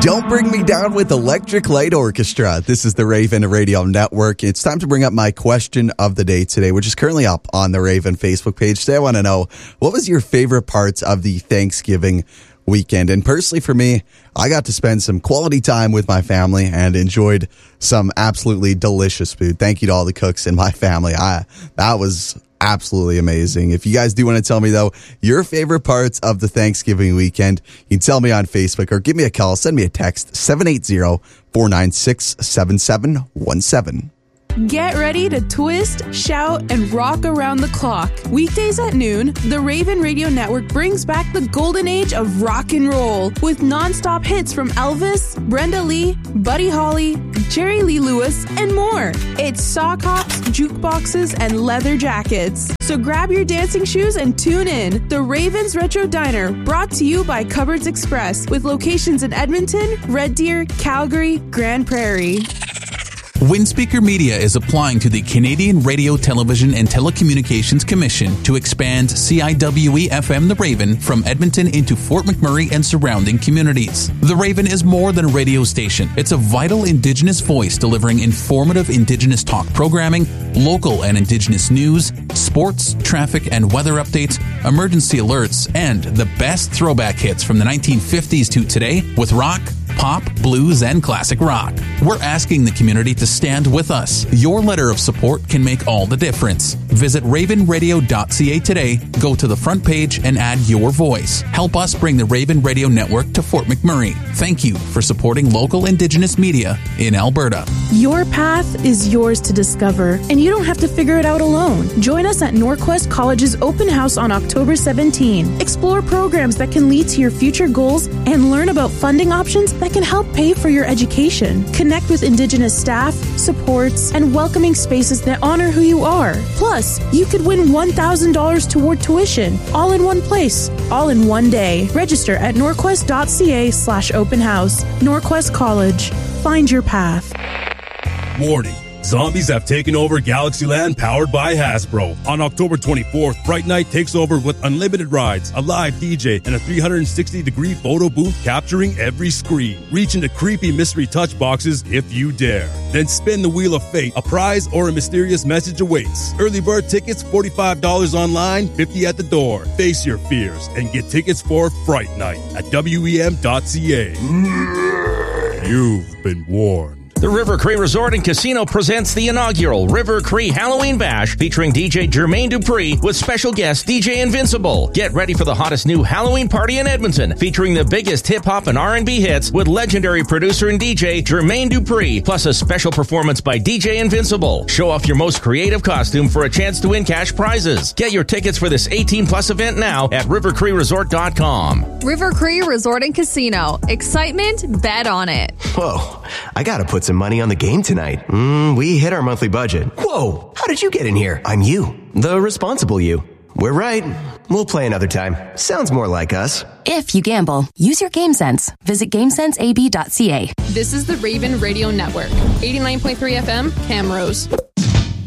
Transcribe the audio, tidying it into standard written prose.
Don't bring me down with Electric Light Orchestra. This is the Raven Radio Network. It's time to bring up my question of the day today, which is currently up on the Raven Facebook page. Today I want to know, what was your favorite parts of the Thanksgiving weekend? And personally for me, I got to spend some quality time with my family and enjoyed some absolutely delicious food. Thank you to all the cooks in my family. That was absolutely amazing. If you guys do want to tell me, though, your favorite parts of the Thanksgiving weekend, you can tell me on Facebook or give me a call. Send me a text, 780-496-7717. Get ready to twist, shout, and rock around the clock. Weekdays at noon, the Raven Radio Network brings back the golden age of rock and roll with nonstop hits from Elvis, Brenda Lee, Buddy Holly, Jerry Lee Lewis, and more. It's sock hops, jukeboxes, and leather jackets. So grab your dancing shoes and tune in. The Ravens Retro Diner, brought to you by Cupboards Express, with locations in Edmonton, Red Deer, Calgary, Grand Prairie. Windspeaker Media is applying to the Canadian Radio, Television and Telecommunications Commission to expand CIWE-FM The Raven from Edmonton into Fort McMurray and surrounding communities. The Raven is more than a radio station. It's a vital Indigenous voice delivering informative Indigenous talk programming, local and Indigenous news, sports, traffic and weather updates, emergency alerts, and the best throwback hits from the 1950s to today with rock, pop, blues, and classic rock. We're asking the community to stand with us. Your letter of support can make all the difference. Visit ravenradio.ca today, go to the front page, and add your voice. Help us bring the Raven Radio Network to Fort McMurray. Thank you for supporting local Indigenous media in Alberta. Your path is yours to discover, and you don't have to figure it out alone. Join us at Norquest College's open house on October 17. Explore programs that can lead to your future goals and learn about funding options that can help pay for your education. Connect with Indigenous staff, supports, and welcoming spaces that honor who you are. Plus, you could win $1,000 toward tuition, all in one place, all in one day. Register at norquest.ca/open house. Norquest College. Find your path. Warning. Zombies have taken over Galaxyland, powered by Hasbro. On October 24th, Fright Night takes over with unlimited rides, a live DJ, and a 360-degree photo booth capturing every screen. Reach into creepy mystery touch boxes if you dare. Then spin the Wheel of Fate. A prize or a mysterious message awaits. Early bird tickets, $45 online, $50 at the door. Face your fears and get tickets for Fright Night at WEM.ca. You've been warned. The River Cree Resort and Casino presents the inaugural River Cree Halloween Bash featuring DJ Jermaine Dupree with special guest DJ Invincible. Get ready for the hottest new Halloween party in Edmonton featuring the biggest hip-hop and R&B hits with legendary producer and DJ Jermaine Dupree, plus a special performance by DJ Invincible. Show off your most creative costume for a chance to win cash prizes. Get your tickets for this 18-plus event now at rivercreeresort.com. River Cree Resort and Casino. Excitement, bet on it. Whoa, I gotta put some money on the game tonight. We hit our monthly budget. Whoa, how did you get in here? I'm you, the responsible you. We're right. We'll play another time. Sounds more like us. If you gamble, use your game sense. Visit GameSenseAB.ca. This is the Raven Radio Network. 89.3 FM, Camrose.